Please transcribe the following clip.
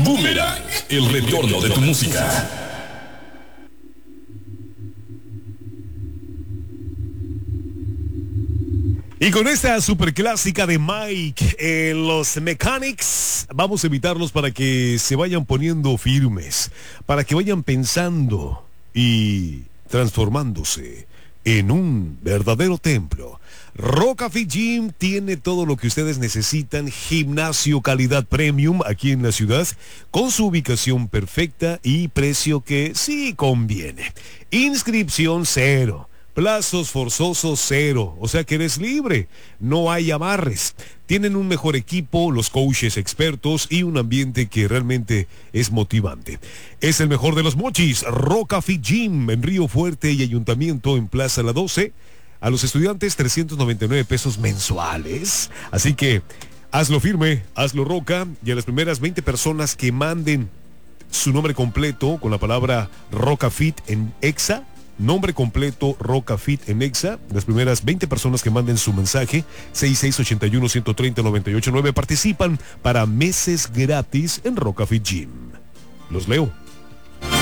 Boomerang, el retorno de tu música. Y con esta super clásica de Mike, los Mechanics, vamos a invitarlos para que se vayan poniendo firmes, para que vayan pensando y transformándose en un verdadero templo. Roca Fit Gym tiene todo lo que ustedes necesitan, gimnasio calidad premium aquí en la ciudad, con su ubicación perfecta y precio que sí conviene. Inscripción cero. Plazos forzosos cero, o sea que eres libre, no hay amarres. Tienen un mejor equipo, los coaches expertos y un ambiente que realmente es motivante. Es el mejor de los mochis, Roca Fit Gym en Río Fuerte y Ayuntamiento en Plaza La 12. A los estudiantes 399 pesos mensuales. Así que hazlo firme, hazlo Roca, y a las primeras 20 personas que manden su nombre completo con la palabra Roca Fit en Exa, nombre completo Roca Fit en Exa, las primeras 20 personas que manden su mensaje 6681-130-989 participan para meses gratis en Roca Fit Gym. Los leo.